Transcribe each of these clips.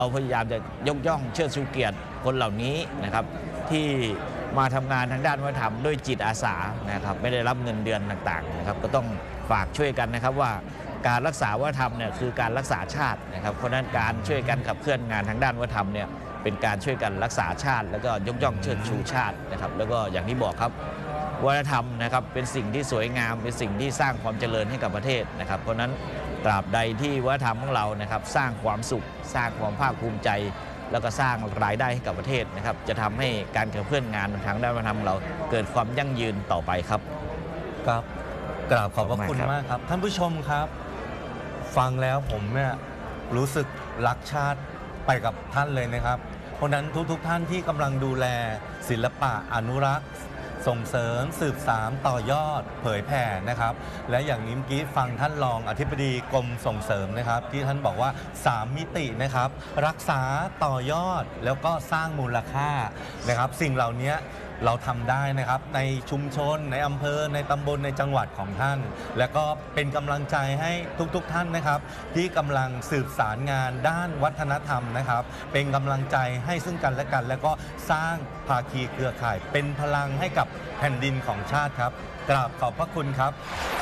เราพยายามจะยกย่องเชิดชูเกียรติคนเหล่านี้นะครับที่มาทำงานทางด้านวัฒนธรรมด้วยจิตอาสานะครับไม่ได้รับเงินเดือนต่างๆนะครับก็ต้องฝากช่วยกันนะครับว่าการรักษาวัฒนธรรมเนี่ยคือการรักษาชาตินะครับเพราะนั้นการช่วยกันขับเคลื่อนงานทางด้านวัฒนธรรมเนี่ยเป็นการช่วยกันรักษาชาติแล้วก็ยกย่องเชิดชูชาตินะครับแล้วก็อย่างที่บอกครับวัฒนธรรมนะครับเป็นสิ่งที่สวยงามเป็นสิ่งที่สร้างความเจริญให้กับประเทศนะครับเพราะนั้นตราบใดที่วัฒนธรรมของเรานะครับสร้างความสุขสร้างความภาคภูมิใจแล้วก็สร้างรายได้ให้กับประเทศนะครับจะทำให้การขับเคลื่อนงานทางด้านวัฒนธรรมเราเกิดความยั่งยืนต่อไปครับครับกราบขอบพระคุณมากครับท่านผู้ชมครับฟังแล้วผมเนี่ยรู้สึกรักชาติไปกับท่านเลยนะครับเพราะนั้นทุกท่านที่กำลังดูแลศิลปะอนุรักษ์ส่งเสริมสืบสานต่อยอดเผยแผ่นะครับและอย่างนี้เมื่อกี้ฟังท่านรองอธิบดีกรมส่งเสริมนะครับที่ท่านบอกว่า3มิตินะครับรักษาต่อยอดแล้วก็สร้างมูลค่านะครับสิ่งเหล่านี้เราทำได้นะครับในชุมชนในอำเภอในตำบลในจังหวัดของท่านและก็เป็นกำลังใจให้ทุกท่านนะครับที่กำลังสืบสารงานด้านวัฒนธรรมนะครับเป็นกำลังใจให้ซึ่งกันและกันแล้วก็สร้างภาคีเครือข่ายเป็นพลังให้กับแผ่นดินของชาติครับกราบขอบพระคุณครับ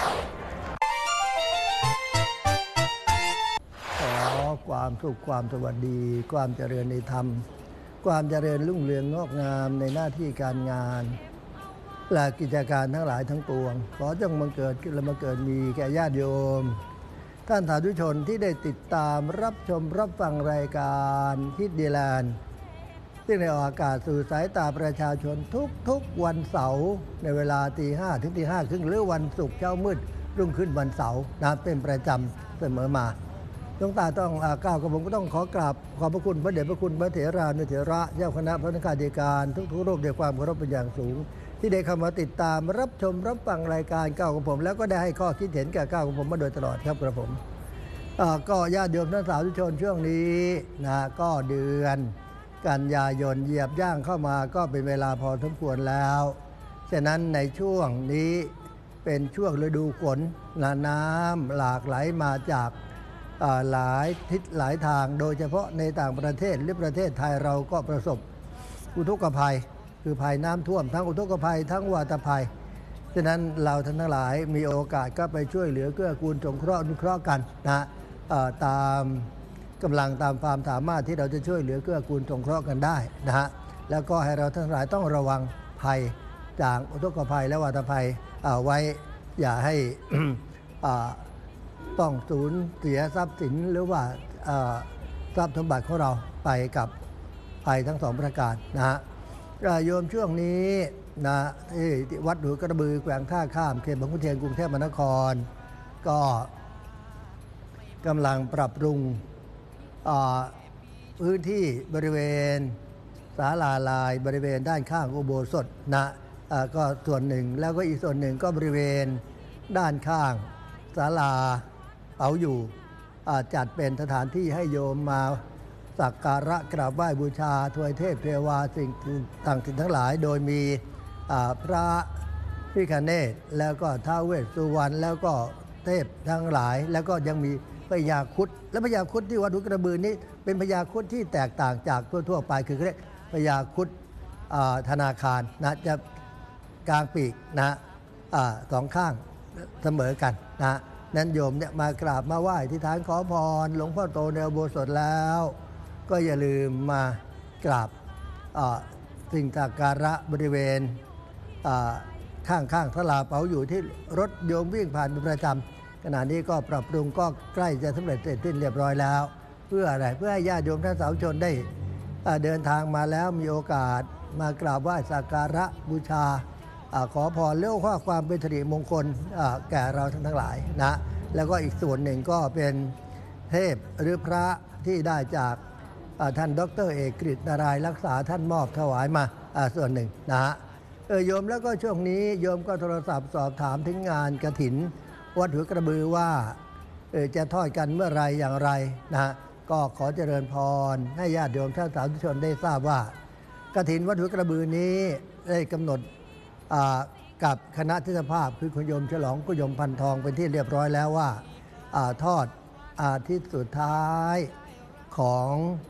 ขอความสุขความสวัสดีความเจริญในธรรมความเจริญรุ่งเรืองงอกงามในหน้าที่การงานและกิจการทั้งหลายทั้งปวงขอจงบังเกิดและมาเกิดมีแก่ญาติโยมท่านสาธุชนที่ได้ติดตามรับชมรับฟังรายการคิดดีแลนด์ซึ่งในออกอากาศสู่สายตาประชาชนทุกวันเสาร์ในเวลาตี 5 ถึงตี 5 ครึ่งหรือวันศุกร์เช้ามืดรุ่งขึ้นวันเสาร์นะเป็นประจำเสมอมาหลวงตาต้องกล่าวกับผมก็ต้องขอกราบขอบพระคุณพระเดชพระคุณพระเถรานุเถระเจ้าคณะพระนักการทุกรูปด้วยความเคารพเป็นอย่างสูงที่ได้เข้ามาติดตามรับชมรับฟังรายการก้าวของผมแล้วก็ได้ให้ข้อคิดเห็นกับก้าวของผมมาโดยตลอดครับกระผมก็ญาติโยมท่านสาธุชนช่วงนี้นะก็เดือนกันยายนเหยียบย่างเข้ามาก็เป็นเวลาพอสมควรแล้วฉะนั้นในช่วงนี้เป็นช่วงฤดูฝนน้ำหลากไหลมาจากหลายทิศหลายทางโดยเฉพาะในต่างประเทศหรือประเทศไทยเราก็ประสบอุทกภัยคือภัยน้ำท่วมทั้งอุทกภัยทั้งวาตภัยฉะนั้นเราท่านทั้งหลายมีโอกาสก็ไปช่วยเหลือเกื้อกูลสงเคราะห์อนุเคราะห์กันนะตามกำลังตามความสามารถที่เราจะช่วยเหลือเกื้อกูลสงเคราะห์กันได้นะฮะแล้วก็ให้เราทั้งหลายต้องระวังภัยจากอุทกภัยและวาตภัยไว้อย่าให้ ต้องสูญเสียทรัพย์สินหรือว่าทรัพย์สมบัติของเราไปกับภัยทั้งสองประการนะฮะโยมช่วงนี้นะที่วัดหัวกระบือแขวงท่าข้ามเขตบางขุนเทียนกรุงเทพมหานครก็กำลังปรับปรุงพื้นที่บริเวณศาลาลายบริเวณด้านข้างอุโบสถนะก็ส่วนหนึ่งแล้วก็อีกส่วนหนึ่งก็บริเวณด้านข้างศาลาเป๋าอยู่จัดเป็นสถานที่ให้โยมมาสักการะกราบไหว้บูชาทวยเทพเทวาสิ่งต่างๆทั้งหลายโดยมีพระพิฆเนศแล้วก็ท้าวเวสสุวรรณแล้วก็เทพทั้งหลายแล้วก็ยังมีพญาครุฑและพญาครุฑที่วัดหัวกระบือนี้เป็นพญาครุฑที่แตกต่างจากทั่วๆไปคือเรียกพญาครุฑธนาคารนะจะกลางปีกนะสองข้างเสมอกันนะนั้นโยมเนี่ยมากราบมาไหว้ที่ฐานขอพรหลวงพ่อโตในอุโบสถแล้วก็อย่าลืมมากราบสิ่งสักการะบริเวณข้างศาลาเป๋าอยู่ที่รถโยมวิ่งผ่านเป็นประจำขณะนี้ก็ปรับปรุงก็ใกล้จะสำเร็จเสร็จสิ้นเรียบร้อยแล้วเพื่ออะไรเพื่อให้ญาติโยมท่านสาธุชนได้เดินทางมาแล้วมีโอกาสมากราบไหว้สักการะบูชาขอพรเรื่องข้อความเป็นสิริมงคลแก่เราทั้งหลายนะแล้วก็อีกส่วนหนึ่งก็เป็นเทพหรือพระที่ได้จากท่านดร.เอกกฤษนารายณ์รักษาท่านมอบถวายมาส่วนหนึ่งนะฮะโยมแล้วก็ช่วงนี้โยมก็โทรศัพท์สอบถามถึงงานกฐินวัดหัวกระบือว่าจะทอดกันเมื่อไรอย่างไรนะฮะก็ขอเจริญพรให้ญาติโยมท่านสาธุชนได้ทราบว่ากฐินวัดหัวกระบือนี้ได้กำหนดกับคณะทิศภาพคือคุณโยมฉลองคุณโยมพันทองเป็นที่เรียบร้อยแล้วว่าทอดอาทิตย์สุดท้ายของ